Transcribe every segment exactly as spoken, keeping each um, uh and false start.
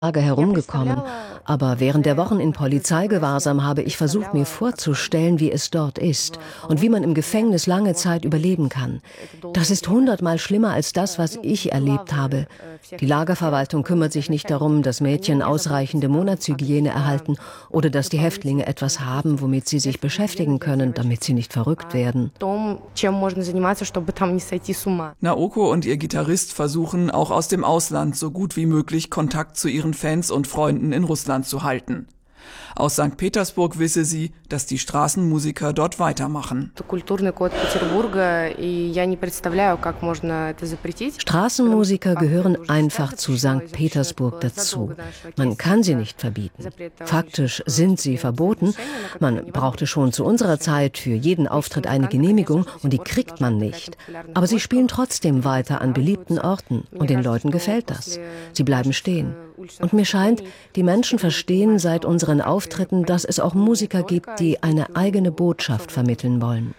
Lager herumgekommen, aber während der Wochen in Polizeigewahrsam habe ich versucht, mir vorzustellen, wie es dort ist und wie man im Gefängnis lange Zeit überleben kann. Das ist hundertmal schlimmer als das, was ich erlebt habe. Die Lagerverwaltung kümmert sich nicht darum, dass Mädchen ausreichende Monatshygiene erhalten oder dass die Häftlinge etwas haben, womit sie sich beschäftigen können, damit sie nicht verrückt werden. Naoko und ihr Gitarrist versuchen, auch aus dem Ausland so gut wie möglich Kontakt zu ihren Fans und Freunden in Russland zu halten. Aus Sankt Petersburg wisse sie, dass die Straßenmusiker dort weitermachen. Straßenmusiker gehören einfach zu Sankt Petersburg dazu. Man kann sie nicht verbieten. Faktisch sind sie verboten. Man brauchte schon zu unserer Zeit für jeden Auftritt eine Genehmigung und die kriegt man nicht. Aber sie spielen trotzdem weiter an beliebten Orten und den Leuten gefällt das. Sie bleiben stehen. Und mir scheint, die Menschen verstehen seit unseren Auftritten, dass es auch Musiker gibt, die eine eigene Botschaft vermitteln wollen.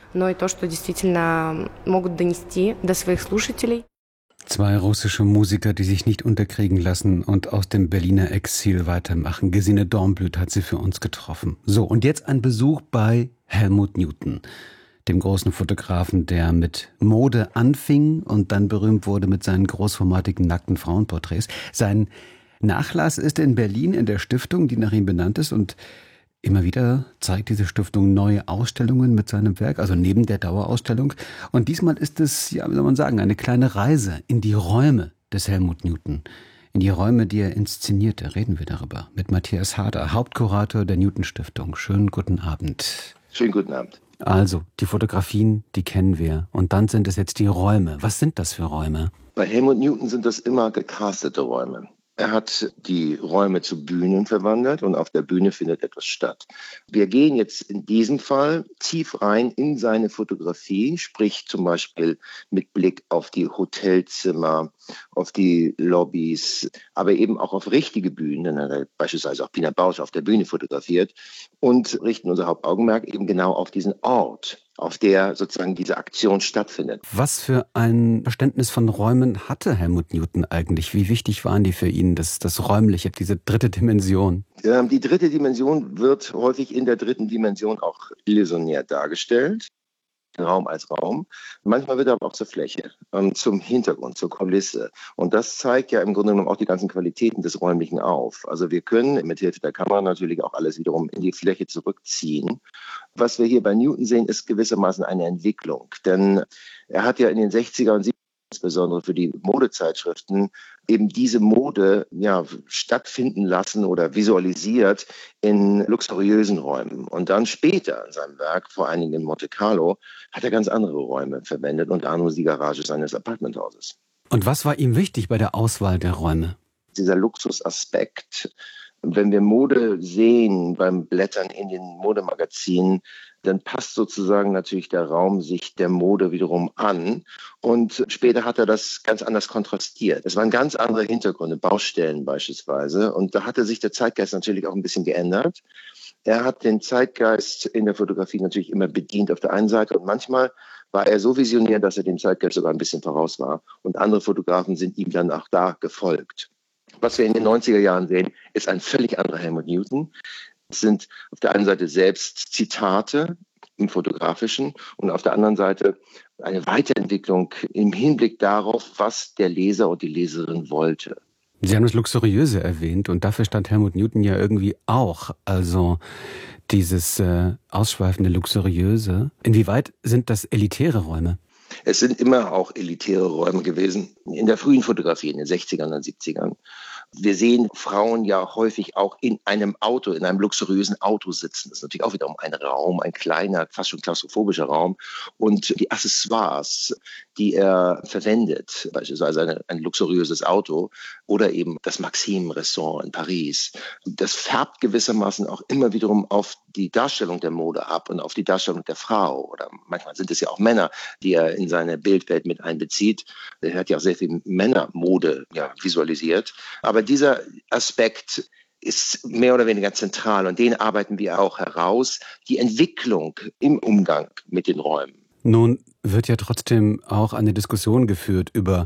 Zwei russische Musiker, die sich nicht unterkriegen lassen und aus dem Berliner Exil weitermachen. Gesine Dornblüt hat sie für uns getroffen. So, und jetzt ein Besuch bei Helmut Newton, dem großen Fotografen, der mit Mode anfing und dann berühmt wurde mit seinen großformatigen nackten Frauenporträts. Sein Nachlass ist in Berlin in der Stiftung, die nach ihm benannt ist, und immer wieder zeigt diese Stiftung neue Ausstellungen mit seinem Werk, also neben der Dauerausstellung. Und diesmal ist es, ja, wie soll man sagen, eine kleine Reise in die Räume des Helmut Newton, in die Räume, die er inszenierte. Reden wir darüber mit Matthias Harder, Hauptkurator der Newton Stiftung. Schönen guten Abend. Schönen guten Abend. Also, die Fotografien, die kennen wir. Und dann sind es jetzt die Räume. Was sind das für Räume? Bei Helmut Newton sind das immer gecastete Räume. Er hat die Räume zu Bühnen verwandelt und auf der Bühne findet etwas statt. Wir gehen jetzt in diesem Fall tief rein in seine Fotografie, sprich zum Beispiel mit Blick auf die Hotelzimmer, auf die Lobbys, aber eben auch auf richtige Bühnen, denn er hat beispielsweise auch Pina Bausch auf der Bühne fotografiert, und richten unser Hauptaugenmerk eben genau auf diesen Ort, auf der sozusagen diese Aktion stattfindet. Was für ein Verständnis von Räumen hatte Helmut Newton eigentlich? Wie wichtig waren die für ihn, das, das Räumliche, diese dritte Dimension? Ähm, die dritte Dimension wird häufig in der dritten Dimension auch illusionär dargestellt. Raum als Raum. Manchmal wird er aber auch zur Fläche, ähm, zum Hintergrund, zur Kulisse. Und das zeigt ja im Grunde genommen auch die ganzen Qualitäten des Räumlichen auf. Also wir können mit Hilfe der Kamera natürlich auch alles wiederum in die Fläche zurückziehen. Was wir hier bei Newton sehen, ist gewissermaßen eine Entwicklung. Denn er hat ja in den sechziger und siebziger insbesondere für die Modezeitschriften, eben diese Mode ja, stattfinden lassen oder visualisiert in luxuriösen Räumen. Und dann später in seinem Werk, vor allen Dingen in Monte Carlo, hat er ganz andere Räume verwendet, unter anderem die Garage seines Apartmenthauses. Und was war ihm wichtig bei der Auswahl der Räume? Dieser Luxusaspekt. Wenn wir Mode sehen beim Blättern in den Modemagazinen, dann passt sozusagen natürlich der Raum sich der Mode wiederum an. Und später hat er das ganz anders kontrastiert. Es waren ganz andere Hintergründe, Baustellen beispielsweise. Und da hatte sich der Zeitgeist natürlich auch ein bisschen geändert. Er hat den Zeitgeist in der Fotografie natürlich immer bedient auf der einen Seite. Und manchmal war er so visionär, dass er dem Zeitgeist sogar ein bisschen voraus war. Und andere Fotografen sind ihm dann auch da gefolgt. Was wir in den neunziger Jahren sehen, ist ein völlig anderer Helmut Newton. Es sind auf der einen Seite selbst Zitate im Fotografischen und auf der anderen Seite eine Weiterentwicklung im Hinblick darauf, was der Leser und die Leserin wollte. Sie haben das Luxuriöse erwähnt und dafür stand Helmut Newton ja irgendwie auch. Also dieses äh, ausschweifende Luxuriöse. Inwieweit sind das elitäre Räume? Es sind immer auch elitäre Räume gewesen. In der frühen Fotografie, in den sechzigern und siebzigern. Wir sehen Frauen ja häufig auch in einem Auto, in einem luxuriösen Auto sitzen. Das ist natürlich auch wiederum ein Raum, ein kleiner, fast schon klaustrophobischer Raum. Und die Accessoires, die er verwendet, beispielsweise eine, ein luxuriöses Auto oder eben das Maxim-Ressort in Paris, das färbt gewissermaßen auch immer wiederum auf die Darstellung der Mode ab und auf die Darstellung der Frau. Oder manchmal sind es ja auch Männer, die er in seine Bildwelt mit einbezieht. Er hat ja auch sehr viel Männermode ja, visualisiert. Aber dieser Aspekt ist mehr oder weniger zentral und den arbeiten wir auch heraus, die Entwicklung im Umgang mit den Räumen. Nun wird ja trotzdem auch eine Diskussion geführt über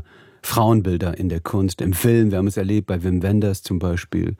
Frauenbilder in der Kunst, im Film. Wir haben es erlebt bei Wim Wenders zum Beispiel.